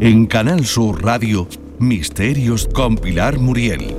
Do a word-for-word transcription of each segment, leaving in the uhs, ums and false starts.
En Canal Sur Radio, Misterios con Pilar Muriel.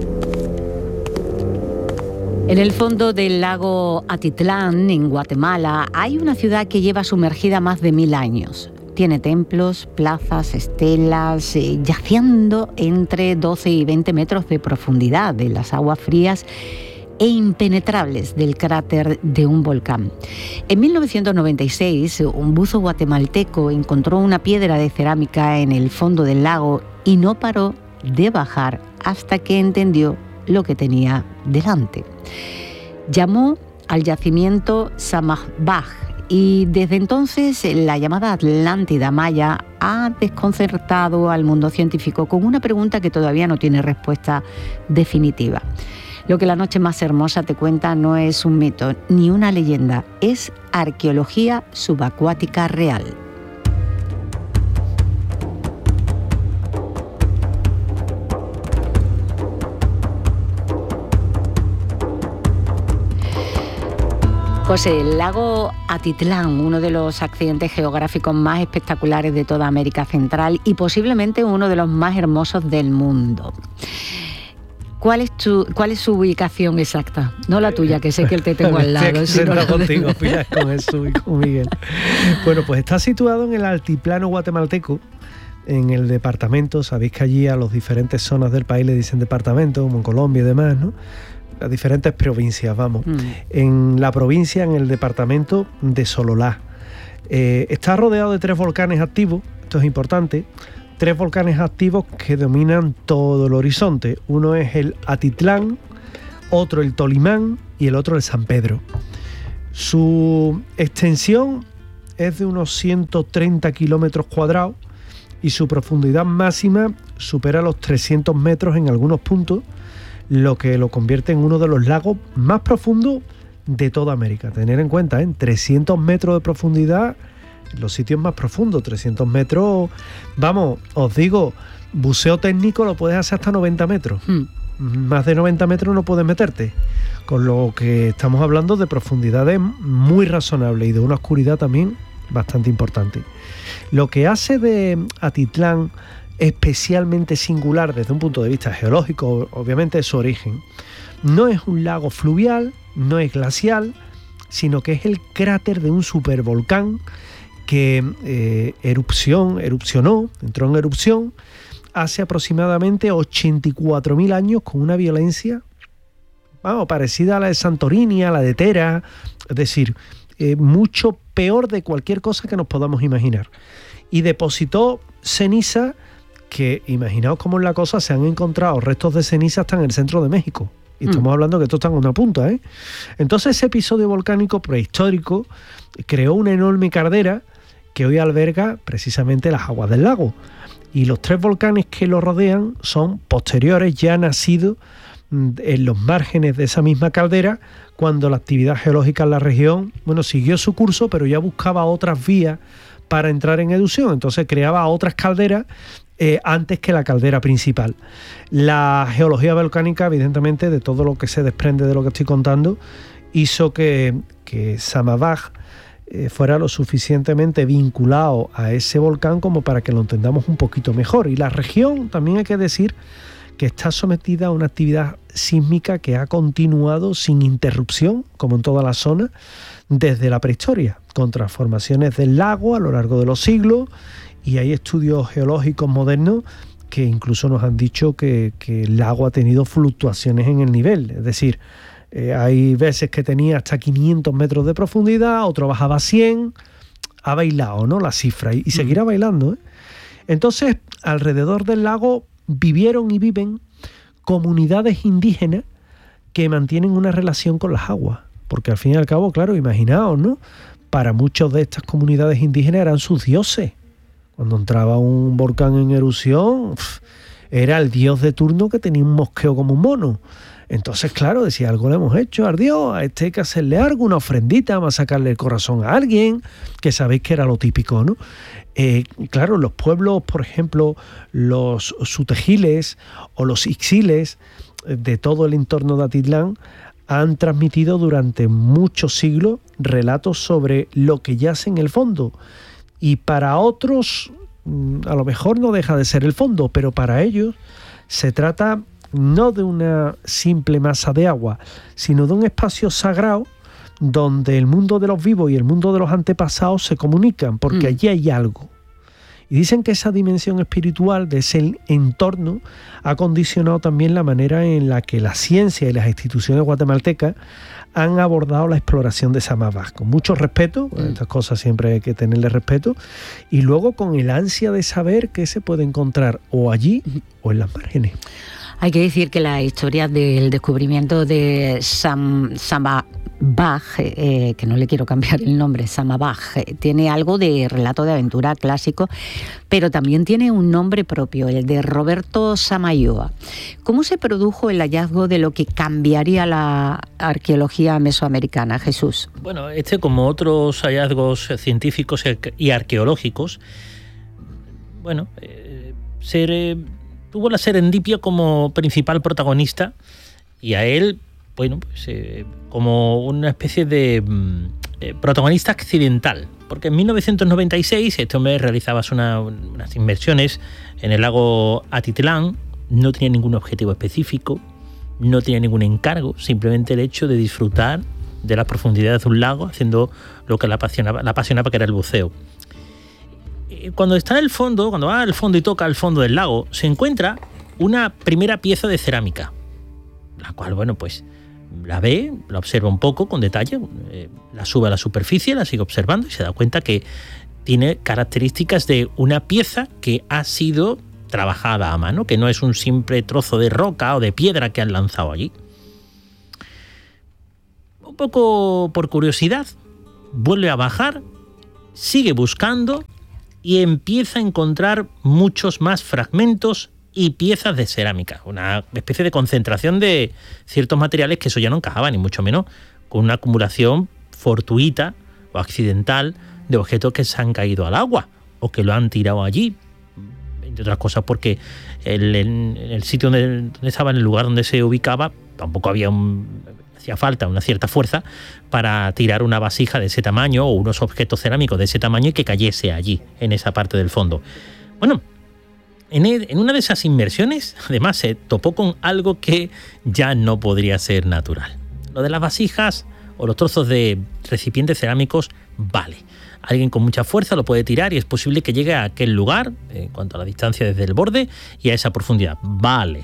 En el fondo del lago Atitlán, en Guatemala, hay una ciudad que lleva sumergida más de mil años. Tiene templos, plazas, estelas, eh, yaciendo entre doce y veinte metros de profundidad de las aguas frías e impenetrables del cráter de un volcán. En mil novecientos noventa y seis, un buzo guatemalteco encontró una piedra de cerámica en el fondo del lago y no paró de bajar hasta que entendió lo que tenía delante. Llamó al yacimiento Samajbaj y desde entonces la llamada Atlántida Maya ha desconcertado al mundo científico con una pregunta que todavía no tiene respuesta definitiva. Lo que La Noche Más Hermosa te cuenta no es un mito ni una leyenda, es arqueología subacuática real. Pues el lago Atitlán, uno de los accidentes geográficos más espectaculares de toda América Central y posiblemente uno de los más hermosos del mundo. ¿Cuál es, tu, ¿Cuál es su ubicación exacta? No la tuya, que sé que te tengo al lado. Estoy sino la contigo, Pilar, con Jesús y con Miguel. Bueno, pues está situado en el altiplano guatemalteco, en el departamento. Sabéis que allí a las diferentes zonas del país le dicen departamento, como en Colombia y demás, ¿no? Las diferentes provincias, vamos. Mm. En la provincia, en el departamento de Sololá. Eh, está rodeado de tres volcanes activos, esto es importante. Tres volcanes activos que dominan todo el horizonte. Uno es el Atitlán, otro el Tolimán y el otro el San Pedro. Su extensión es de unos ciento treinta kilómetros cuadrados y su profundidad máxima supera los trescientos metros en algunos puntos, lo que lo convierte en uno de los lagos más profundos de toda América. Tener en cuenta, ¿eh? trescientos metros de profundidad, los sitios más profundos, trescientos metros, vamos, os digo, buceo técnico lo puedes hacer hasta noventa metros. Hmm. Más de noventa metros no puedes meterte, con lo que estamos hablando de profundidades muy razonables y de una oscuridad también bastante importante. Lo que hace de Atitlán especialmente singular desde un punto de vista geológico, obviamente, es su origen. No es un lago fluvial, no es glacial, sino que es el cráter de un supervolcán que eh, erupción, erupcionó, entró en erupción hace aproximadamente ochenta y cuatro mil años con una violencia, vamos, parecida a la de Santorini, a la de Tera, es decir, eh, mucho peor de cualquier cosa que nos podamos imaginar. Y depositó ceniza que, imaginaos cómo es la cosa, se han encontrado restos de ceniza hasta en el centro de México. Y estamos mm. hablando que esto está en una punta, ¿eh? Entonces ese episodio volcánico prehistórico creó una enorme caldera que hoy alberga precisamente las aguas del lago. Y los tres volcanes que lo rodean son posteriores, ya nacidos en los márgenes de esa misma caldera, cuando la actividad geológica en la región, bueno, siguió su curso, pero ya buscaba otras vías para entrar en erupción. Entonces creaba otras calderas Eh, antes que la caldera principal. La geología volcánica, evidentemente, de todo lo que se desprende de lo que estoy contando, hizo que, que Samajbaj eh, fuera lo suficientemente vinculado a ese volcán como para que lo entendamos un poquito mejor. Y la región, también hay que decir, que está sometida a una actividad sísmica que ha continuado sin interrupción, como en toda la zona, desde la prehistoria, con transformaciones del lago a lo largo de los siglos. Y hay estudios geológicos modernos que incluso nos han dicho que, que el lago ha tenido fluctuaciones en el nivel. Es decir, eh, hay veces que tenía hasta quinientos metros de profundidad, otro bajaba a cien. Ha bailado, ¿no?, la cifra y, y seguirá bailando, ¿eh? Entonces, alrededor del lago vivieron y viven comunidades indígenas que mantienen una relación con las aguas. Porque al fin y al cabo, claro, imaginaos, ¿no? Para muchos de estas comunidades indígenas eran sus dioses. Cuando entraba un volcán en erupción, era el dios de turno que tenía un mosqueo como un mono. Entonces, claro, decía, algo le hemos hecho al dios, a este hay que hacerle algo, una ofrendita, vamos a sacarle el corazón a alguien, que sabéis que era lo típico, ¿no? Eh, claro, los pueblos, por ejemplo, los sutejiles o los ixiles de todo el entorno de Atitlán han transmitido durante muchos siglos relatos sobre lo que yace en el fondo. Y para otros a lo mejor no deja de ser el fondo, pero para ellos se trata no de una simple masa de agua, sino de un espacio sagrado donde el mundo de los vivos y el mundo de los antepasados se comunican, porque mm. allí hay algo. Y dicen que esa dimensión espiritual de ese entorno ha condicionado también la manera en la que la ciencia y las instituciones guatemaltecas han abordado la exploración de Samabaj, con mucho respeto, mm. estas cosas siempre hay que tenerle respeto, y luego con el ansia de saber qué se puede encontrar o allí mm. o en las márgenes. Hay que decir que la historia del descubrimiento de Sam, Samabaj, eh, que no le quiero cambiar el nombre, Samabaj, eh, tiene algo de relato de aventura clásico, pero también tiene un nombre propio, el de Roberto Samayoa. ¿Cómo se produjo el hallazgo de lo que cambiaría la arqueología mesoamericana, Jesús? Bueno, este, como otros hallazgos científicos y arqueológicos, bueno, eh, ser... Eh, tuvo la serendipia como principal protagonista y a él, bueno, pues, eh, como una especie de eh, protagonista accidental. Porque en mil novecientos noventa y seis este hombre realizaba una, unas inmersiones en el lago Atitlán, no tenía ningún objetivo específico, no tenía ningún encargo, simplemente el hecho de disfrutar de la profundidad de un lago haciendo lo que le apasionaba, le apasionaba, que era el buceo. Cuando está en el fondo, cuando va al fondo y toca al fondo del lago, se encuentra una primera pieza de cerámica, la cual, bueno, pues la ve, la observa un poco con detalle, eh, la sube a la superficie, la sigue observando y se da cuenta que tiene características de una pieza que ha sido trabajada a mano, que no es un simple trozo de roca o de piedra que han lanzado allí. Un poco por curiosidad, vuelve a bajar, sigue buscando y empieza a encontrar muchos más fragmentos y piezas de cerámica. Una especie de concentración de ciertos materiales que eso ya no encajaba, ni mucho menos con una acumulación fortuita o accidental de objetos que se han caído al agua o que lo han tirado allí, entre otras cosas porque el, el, el sitio donde, donde estaba, en el lugar donde se ubicaba, tampoco había un... hacía falta una cierta fuerza para tirar una vasija de ese tamaño o unos objetos cerámicos de ese tamaño y que cayese allí, en esa parte del fondo. Bueno, en, el, en una de esas inmersiones, además, se topó con algo que ya no podría ser natural. Lo de las vasijas o los trozos de recipientes cerámicos, vale. Alguien con mucha fuerza lo puede tirar y es posible que llegue a aquel lugar, en cuanto a la distancia desde el borde y a esa profundidad, vale.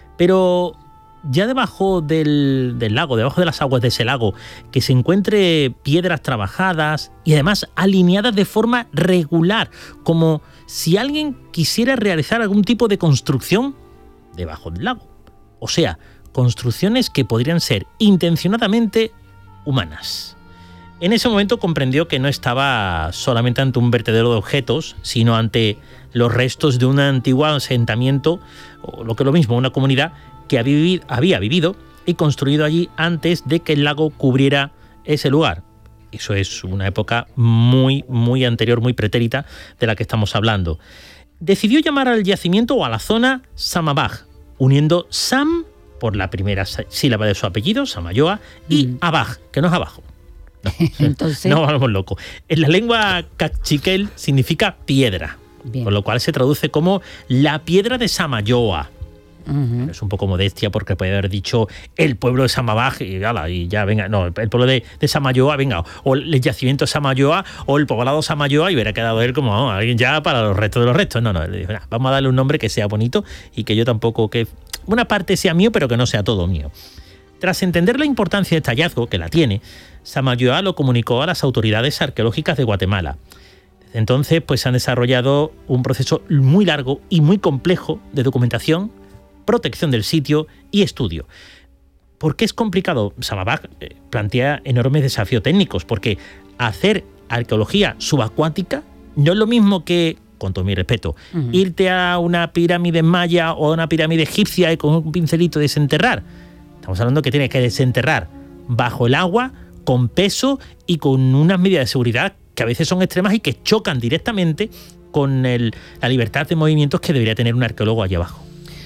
Pero ya debajo del, del lago, debajo de las aguas de ese lago, que se encuentre piedras trabajadas y además alineadas de forma regular, como si alguien quisiera realizar algún tipo de construcción debajo del lago. O sea, construcciones que podrían ser intencionadamente humanas. En ese momento comprendió que no estaba solamente ante un vertedero de objetos, sino ante los restos de un antiguo asentamiento, o lo que es lo mismo, una comunidad que había vivido y construido allí antes de que el lago cubriera ese lugar. Eso es una época muy, muy anterior, muy pretérita de la que estamos hablando. Decidió llamar al yacimiento o a la zona Samabaj, uniendo Sam por la primera sílaba de su apellido, Samayoa, y mm. Abaj, que no es abajo. No, Entonces... no vamos locos. En la lengua cachiquel significa piedra, bien, con lo cual se traduce como la piedra de Samayoa. Uh-huh. Es un poco modestia porque puede haber dicho el pueblo de Samabaj y, ala, y ya venga, no, el pueblo de, de Samayoa, venga, o el yacimiento de Samayoa o el poblado Samayoa, y hubiera quedado él como oh, alguien ya para los restos de los restos. No, no, él dijo, nah, vamos a darle un nombre que sea bonito y que yo tampoco, que una parte sea mío, pero que no sea todo mío. Tras entender la importancia de este hallazgo, que la tiene, Samayoa lo comunicó a las autoridades arqueológicas de Guatemala. Desde entonces, pues se han desarrollado un proceso muy largo y muy complejo de documentación, protección del sitio y estudio. ¿Por qué es complicado? Samabaj eh, plantea enormes desafíos técnicos, porque hacer arqueología subacuática no es lo mismo que, con todo mi respeto, uh-huh. irte a una pirámide maya o a una pirámide egipcia y con un pincelito desenterrar. Estamos hablando que tienes que desenterrar bajo el agua, con peso y con unas medidas de seguridad que a veces son extremas y que chocan directamente con el, la libertad de movimientos que debería tener un arqueólogo allá abajo.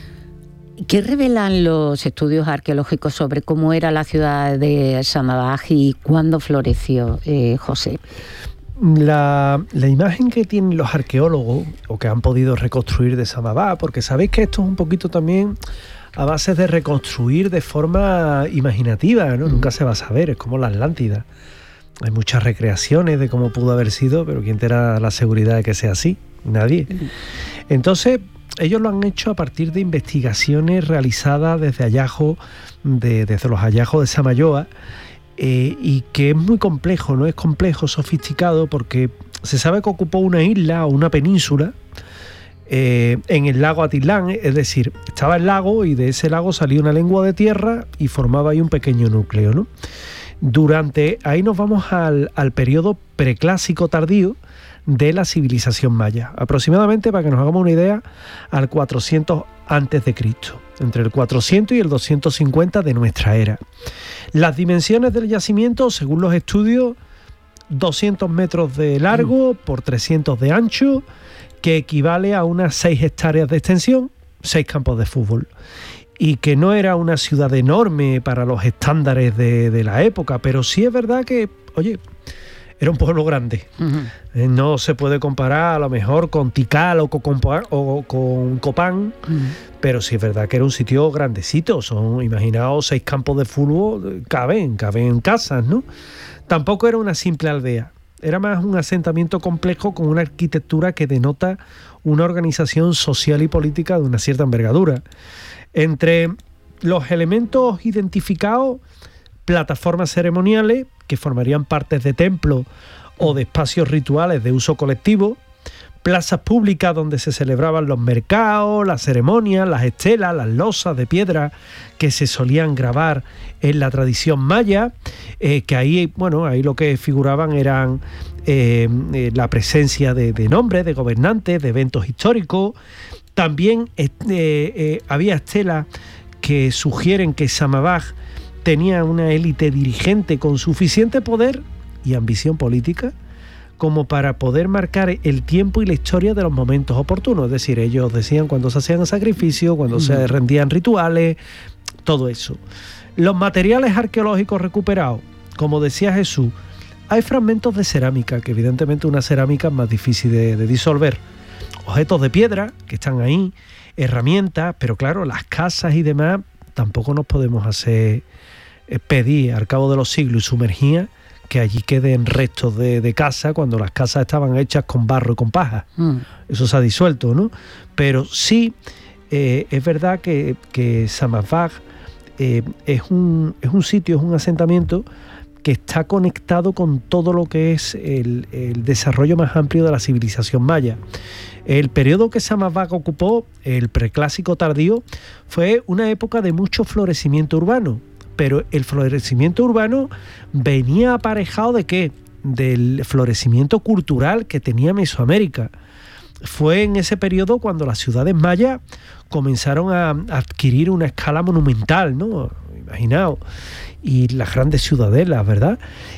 ¿Qué revelan los estudios arqueológicos sobre cómo era la ciudad de Samabaj y cuándo floreció, eh, José? La, la imagen que tienen los arqueólogos o que han podido reconstruir de Samavá, porque sabéis que esto es un poquito también a base de reconstruir de forma imaginativa, ¿no? Mm. Nunca se va a saber, es como la Atlántida. Hay muchas recreaciones de cómo pudo haber sido, pero ¿quién te da la seguridad de que sea así? Nadie. Entonces, ellos lo han hecho a partir de investigaciones realizadas desde hallazgos, de, desde los hallazgos de Samayoa, eh, y que es muy complejo, ¿no? Es complejo, sofisticado, porque se sabe que ocupó una isla o una península eh, en el lago Atitlán, es decir, estaba el lago y de ese lago salía una lengua de tierra y formaba ahí un pequeño núcleo, ¿no? Durante, ahí nos vamos al, al periodo preclásico tardío de la civilización maya, aproximadamente, para que nos hagamos una idea, al cuatrocientos antes de Cristo, entre el cuatrocientos y el doscientos cincuenta de nuestra era. Las dimensiones del yacimiento, según los estudios, doscientos metros de largo por trescientos de ancho, que equivale a unas seis hectáreas de extensión, seis campos de fútbol. Y que no era una ciudad enorme para los estándares de, de la época, pero sí es verdad que, oye, era un pueblo grande. Uh-huh. Eh, no se puede comparar a lo mejor con Tikal o con, o con Copán, uh-huh. pero sí es verdad que era un sitio grandecito. Son, imaginaos, seis campos de fútbol, caben, caben casas, ¿no? Tampoco era una simple aldea. Era más un asentamiento complejo con una arquitectura que denota una organización social y política de una cierta envergadura. Entre los elementos identificados, plataformas ceremoniales que formarían partes de templos o de espacios rituales de uso colectivo, plazas públicas donde se celebraban los mercados, las ceremonias, las estelas, las losas de piedra que se solían grabar en la tradición maya, eh, que ahí, bueno, ahí lo que figuraban eran eh, eh, la presencia de, de nombres, de gobernantes, de eventos históricos. También eh, eh, había estelas que sugieren que Samavá tenía una élite dirigente con suficiente poder y ambición política como para poder marcar el tiempo y la historia de los momentos oportunos. Es decir, ellos decían cuando se hacían sacrificios, cuando mm. se rendían rituales, todo eso. Los materiales arqueológicos recuperados, como decía Jesús, hay fragmentos de cerámica, que evidentemente una cerámica es más difícil de, de disolver. Objetos de piedra que están ahí, herramientas, pero claro, las casas y demás tampoco nos podemos hacer eh, pedir al cabo de los siglos y sumergir que allí queden restos de, de casa cuando las casas estaban hechas con barro y con paja. Mm. Eso se ha disuelto, ¿no? Pero sí, eh, es verdad que, que Samavá eh, es, un, es un sitio, es un asentamiento que está conectado con todo lo que es el, el desarrollo más amplio de la civilización maya. El periodo que Samavá ocupó, el preclásico tardío, fue una época de mucho florecimiento urbano, pero el florecimiento urbano venía aparejado ¿de qué? Del florecimiento cultural que tenía Mesoamérica. Fue en ese periodo cuando las ciudades mayas comenzaron a adquirir una escala monumental, ¿no? Imaginaos, y las grandes ciudadelas, ¿verdad?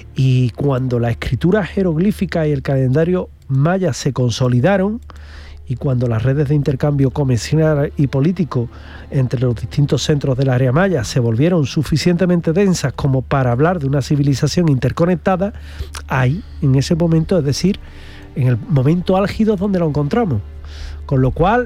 Y cuando la escritura jeroglífica y el calendario maya se consolidaron, y cuando las redes de intercambio comercial y político entre los distintos centros del área maya se volvieron suficientemente densas como para hablar de una civilización interconectada, ahí, en ese momento, es decir, en el momento álgido donde lo encontramos. Con lo cual,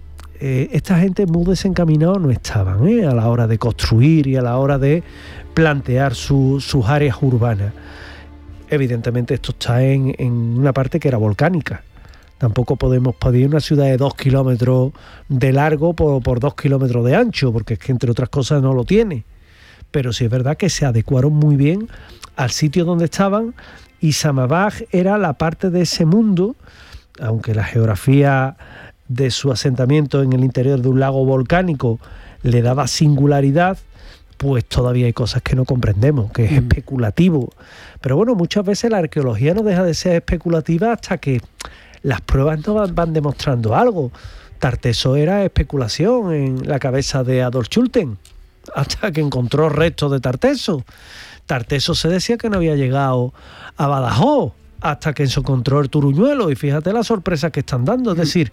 eh, esta gente muy desencaminada no estaban ¿eh? a la hora de construir y a la hora de plantear su, sus áreas urbanas. Evidentemente esto está en, en una parte que era volcánica. Tampoco podemos pedir una ciudad de dos kilómetros de largo por, por dos kilómetros de ancho, porque es que entre otras cosas no lo tiene. Pero sí es verdad que se adecuaron muy bien al sitio donde estaban, y Samavá era la parte de ese mundo, aunque la geografía de su asentamiento en el interior de un lago volcánico le daba singularidad, pues todavía hay cosas que no comprendemos, que es mm. especulativo. Pero bueno, muchas veces la arqueología no deja de ser especulativa hasta que las pruebas no van, van demostrando algo. Tarteso era especulación en la cabeza de Adolf Schulten, hasta que encontró restos de Tarteso. Tarteso se decía que no había llegado a Badajoz, hasta que se encontró el Turuñuelo, y fíjate las sorpresas que están dando. Es decir,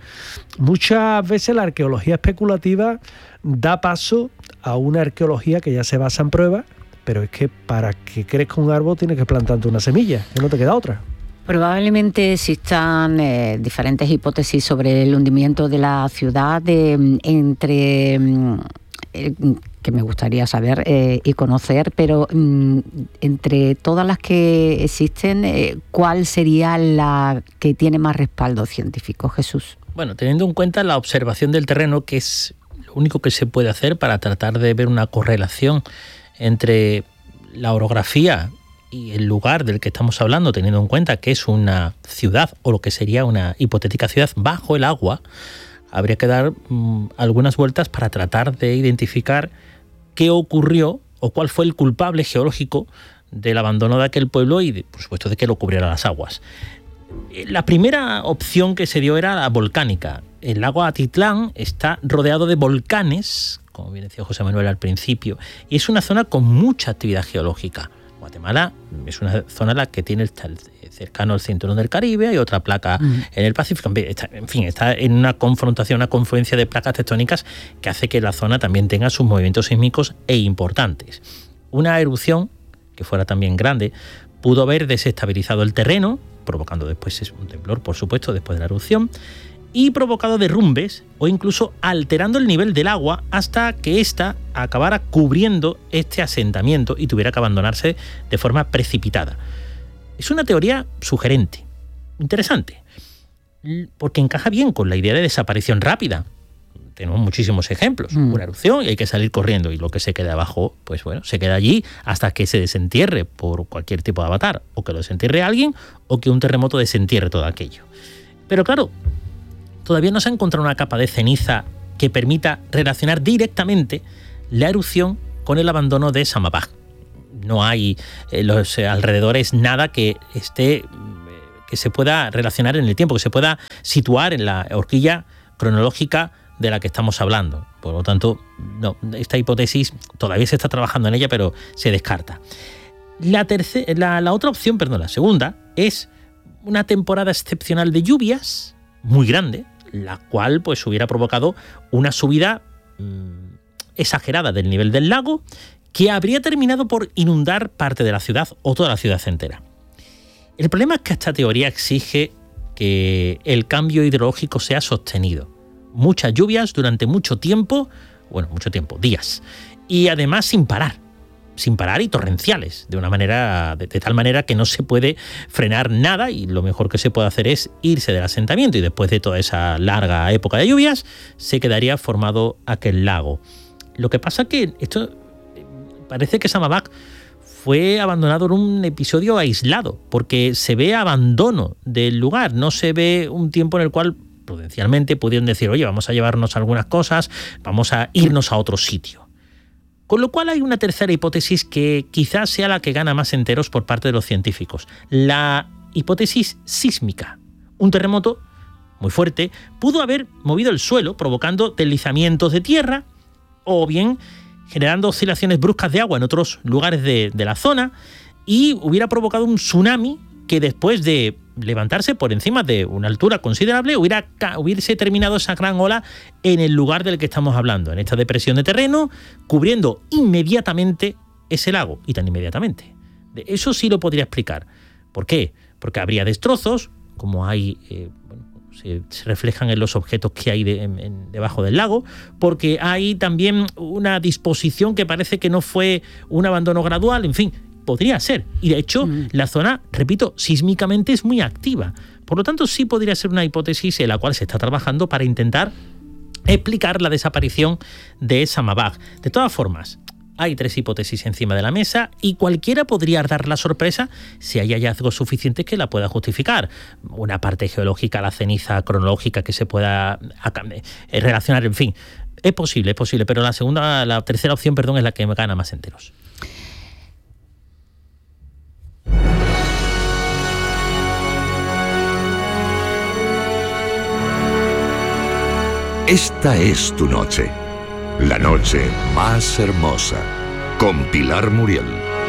muchas veces la arqueología especulativa da paso a una arqueología que ya se basa en pruebas, pero es que para que crezca un árbol tienes que plantarte una semilla, que no te queda otra. Probablemente existan eh, diferentes hipótesis sobre el hundimiento de la ciudad, de, entre eh, que me gustaría saber eh, y conocer, pero mm, entre todas las que existen, eh, ¿cuál sería la que tiene más respaldo científico, Jesús? Bueno, teniendo en cuenta la observación del terreno, que es lo único que se puede hacer para tratar de ver una correlación entre la orografía y el lugar del que estamos hablando, teniendo en cuenta que es una ciudad o lo que sería una hipotética ciudad bajo el agua, habría que dar mmm, algunas vueltas para tratar de identificar qué ocurrió o cuál fue el culpable geológico del abandono de aquel pueblo y, de, por supuesto, de que lo cubriera las aguas. La primera opción que se dio era la volcánica. El lago Atitlán está rodeado de volcanes, como bien decía José Manuel al principio, y es una zona con mucha actividad geológica. Guatemala es una zona en la que tiene está cercano al cinturón del Caribe, hay otra placa mm. en el Pacífico, en fin, está en una confrontación, una confluencia de placas tectónicas que hace que la zona también tenga sus movimientos sísmicos e importantes. Una erupción, que fuera también grande, pudo haber desestabilizado el terreno, provocando después un temblor, por supuesto, después de la erupción, y provocado derrumbes o incluso alterando el nivel del agua hasta que ésta acabara cubriendo este asentamiento y tuviera que abandonarse de forma precipitada. Es una teoría sugerente, interesante, porque encaja bien con la idea de desaparición rápida. Tenemos muchísimos ejemplos. Mm. Una erupción y hay que salir corriendo y lo que se queda abajo, pues bueno, se queda allí hasta que se desentierre por cualquier tipo de avatar, o que lo desentierre alguien o que un terremoto desentierre todo aquello. Pero claro, todavía no se ha encontrado una capa de ceniza que permita relacionar directamente la erupción con el abandono de Samabaj. No hay en los alrededores nada que esté, que se pueda relacionar en el tiempo, que se pueda situar en la horquilla cronológica de la que estamos hablando. Por lo tanto, no, esta hipótesis todavía se está trabajando en ella, pero se descarta. La, tercera, la, la otra opción, perdón, la segunda, es una temporada excepcional de lluvias muy grande, la cual pues hubiera provocado una subida mmm, exagerada del nivel del lago que habría terminado por inundar parte de la ciudad o toda la ciudad entera. El problema es que esta teoría exige que el cambio hidrológico sea sostenido. Muchas lluvias durante mucho tiempo, bueno, mucho tiempo, días, y además sin parar, sin parar y torrenciales, de una manera, de, de tal manera que no se puede frenar nada y lo mejor que se puede hacer es irse del asentamiento y después de toda esa larga época de lluvias se quedaría formado aquel lago. Lo que pasa que esto parece que Samabaj fue abandonado en un episodio aislado, porque se ve abandono del lugar, no se ve un tiempo en el cual prudencialmente pudieron decir, oye, vamos a llevarnos algunas cosas, vamos a irnos a otro sitio. Con lo cual hay una tercera hipótesis que quizás sea la que gana más enteros por parte de los científicos. La hipótesis sísmica. Un terremoto muy fuerte pudo haber movido el suelo, provocando deslizamientos de tierra, o bien generando oscilaciones bruscas de agua en otros lugares de, de la zona, y hubiera provocado un tsunami que después de levantarse por encima de una altura considerable hubiera, hubiese terminado esa gran ola en el lugar del que estamos hablando, en esta depresión de terreno, cubriendo inmediatamente ese lago, y tan inmediatamente. Eso sí lo podría explicar. ¿Por qué? Porque habría destrozos, como hay, eh, bueno, se, se reflejan en los objetos que hay de, en, en, debajo del lago, porque hay también una disposición que parece que no fue un abandono gradual, en fin, podría ser. Y de hecho, mm. la zona, repito, sísmicamente es muy activa. Por lo tanto, sí podría ser una hipótesis en la cual se está trabajando para intentar explicar la desaparición de Samabaj. De todas formas, hay tres hipótesis encima de la mesa y cualquiera podría dar la sorpresa si hay hallazgos suficientes que la pueda justificar. Una parte geológica, la ceniza cronológica que se pueda relacionar, en fin. Es posible, es posible, pero la segunda, la tercera opción, perdón, es la que me gana más enteros. Esta es tu noche, la noche más hermosa, con Pilar Muriel.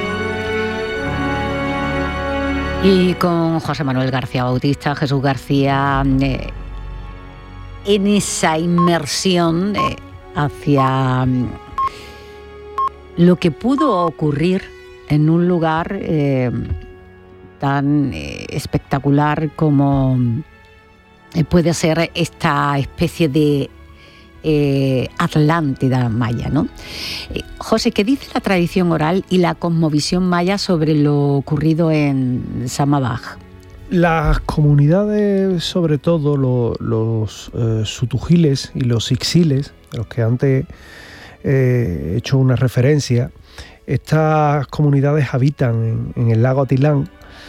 Y con José Manuel García Bautista, Jesús García, eh, en esa inmersión eh, hacia um, lo que pudo ocurrir en un lugar eh, tan eh, espectacular como eh, puede ser esta especie de eh, Atlántida maya, ¿no? Eh, José, ¿qué dice la tradición oral y la cosmovisión maya sobre lo ocurrido en Samabaj? Las comunidades, sobre todo lo, los eh, sutujiles y los ixiles, a los que antes eh, he hecho una referencia, estas comunidades habitan en, en el lago Atitlán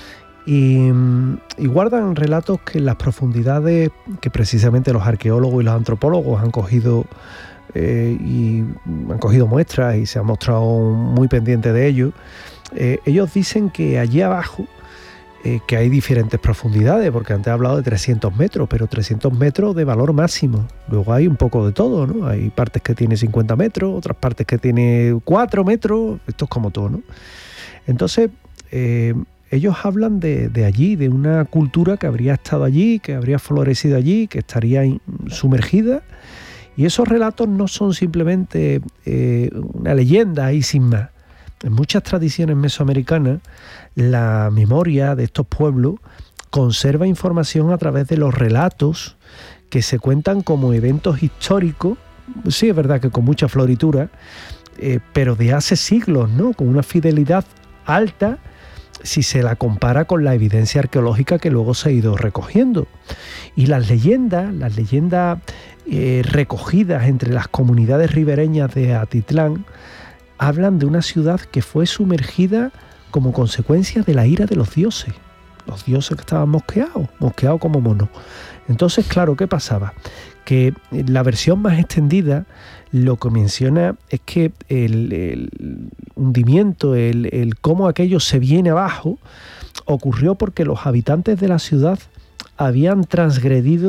y, y guardan relatos que en las profundidades que precisamente los arqueólogos y los antropólogos han cogido eh, y han cogido muestras y se han mostrado muy pendientes de ello. Eh, ellos dicen que allí abajo, eh, que hay diferentes profundidades, porque antes he hablado de trescientos metros, pero trescientos metros de valor máximo. Luego hay un poco de todo, ¿no? Hay partes que tiene cincuenta metros, otras partes que tiene cuatro metros, esto es como todo, ¿no? Entonces, eh, ellos hablan de, de allí, de una cultura que habría estado allí, que habría florecido allí, que estaría sumergida. Y esos relatos no son simplemente eh, una leyenda ahí sin más. En muchas tradiciones mesoamericanas, la memoria de estos pueblos conserva información a través de los relatos que se cuentan como eventos históricos. Sí, es verdad que con mucha floritura, eh, pero de hace siglos, ¿no? Con una fidelidad alta, si se la compara con la evidencia arqueológica que luego se ha ido recogiendo. Y las leyendas, las leyendas eh, recogidas entre las comunidades ribereñas de Atitlán, hablan de una ciudad que fue sumergida como consecuencia de la ira de los dioses. Los dioses que estaban mosqueados, mosqueados como monos. Entonces, claro, ¿qué pasaba? Que la versión más extendida lo que menciona es que el, el hundimiento, el, el cómo aquello se viene abajo, ocurrió porque los habitantes de la ciudad habían transgredido